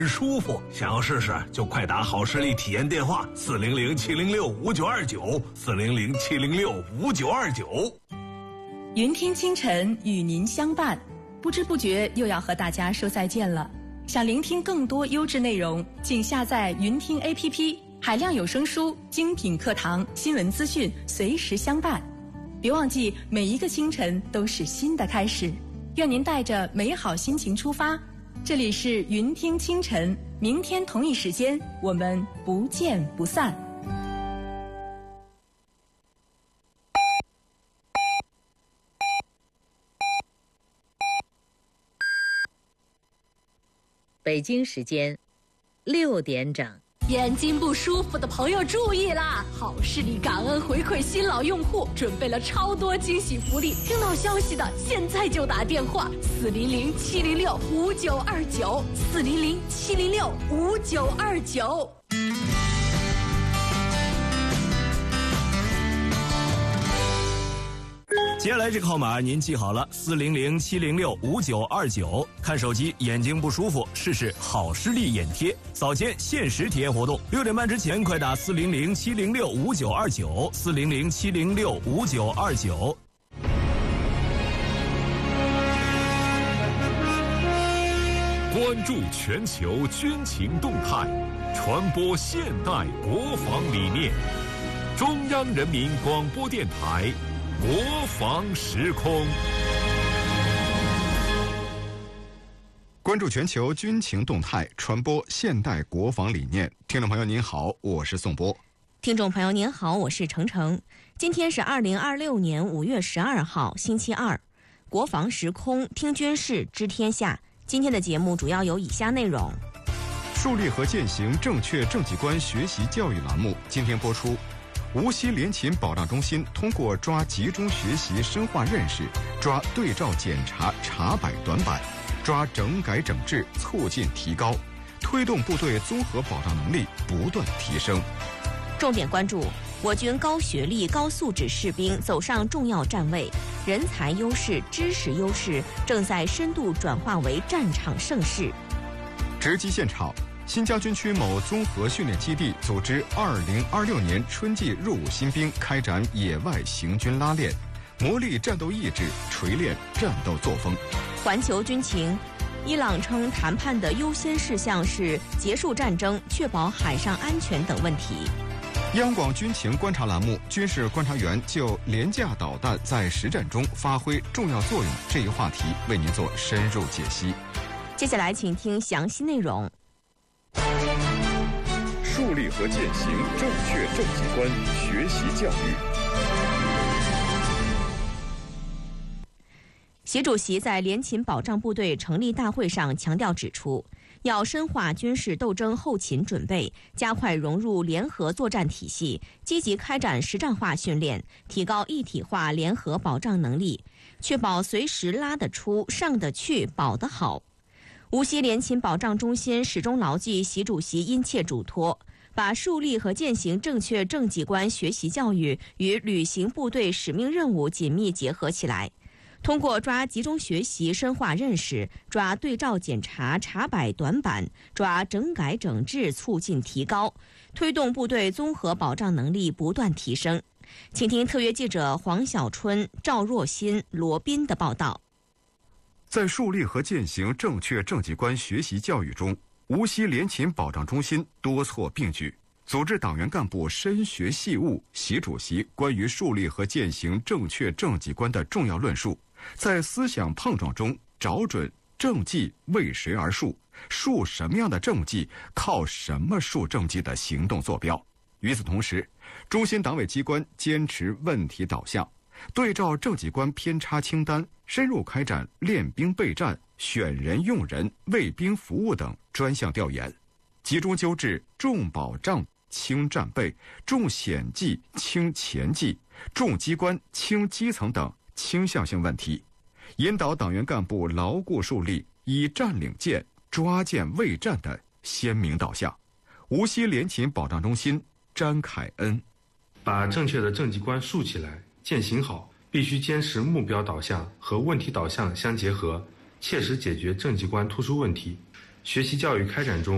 舒服，想要试试就快打好视力体验电话400-706-5929，400-706-5929。 云听清晨与您相伴，不知不觉又要和大家说再见了。想聆听更多优质内容，请下载云听 APP， 海量有声书、精品课堂、新闻资讯随时相伴。别忘记，每一个清晨都是新的开始。愿您带着美好心情出发。这里是云听清晨，明天同一时间我们不见不散。 北京时间6点整。 眼睛不舒服的朋友注意啦！好视力感恩回馈新老用户，准备了超多惊喜福利。听到消息的现在就打电话400-706-5929，400-706-5929。 接下来这个号码您记好了，400-706-5929。看手机眼睛不舒服，试试好视力眼贴，早间限时体验活动，6点半之前快打400-706-5929，400-706-5929。 关注全球军情动态，传播现代国防理念。中央人民广播电台国防时空。 关注全球军情动态，传播现代国防理念。听众朋友您好，我是宋波。 听众朋友您好，我是程程。今天是2026年5月12号，星期二。国防时空，听军事，知天下。今天的节目主要有以下内容： 树立和践行正确政绩观学习教育栏目今天播出。无锡联勤保障中心通过抓集中学习深化认识，抓对照检查查摆短板，抓整改整治促进提高，推动部队综合保障能力不断提升。 重点关注我军高学历高素质士兵走上重要站位，人才优势知识优势正在深度转化为战场盛世。 直击现场，新疆军区某综合训练基地组织2026年春季入伍新兵开展野外行军拉练，磨砺战斗意志，锤炼战斗作风。 环球军情，伊朗称谈判的优先事项是结束战争、确保海上安全等问题。 央广军情观察栏目，军事观察员就廉价导弹在实战中发挥重要作用这一话题为您做深入解析。 接下来请听详细内容。 树立和践行正确政绩观学习教育。 习主席在联勤保障部队成立大会上强调指出，要深化军事斗争后勤准备，加快融入联合作战体系，积极开展实战化训练，提高一体化联合保障能力，确保随时拉得出、上得去、保得好。无锡联勤保障中心始终牢记习主席殷切嘱托，把树立和践行正确政绩观学习教育与履行部队使命任务紧密结合起来，通过抓集中学习深化认识，抓对照检查查摆短板，抓整改整治促进提高，推动部队综合保障能力不断提升。请听特约记者黄小春、赵若欣、罗斌的报道。 在树立和践行正确政绩观学习教育中，无锡联勤保障中心多措并举，组织党员干部深学细悟习主席关于树立和践行正确政绩观的重要论述，在思想碰撞中找准政绩为谁而树，树什么样的政绩，靠什么树政绩的行动坐标。与此同时，中心党委机关坚持问题导向，对照政绩观偏差清单，深入开展练兵备战、选人用人、为兵服务等专项调研，集中纠治重保障轻战备、重险技轻前技、重机关轻基层等倾向性问题，引导党员干部牢固树立以战领建、抓建卫战的鲜明导向。无锡联勤保障中心张凯恩， 把正确的政绩观树起来、践行好，必须坚持目标导向和问题导向相结合，切实解决政绩观突出问题。学习教育开展中，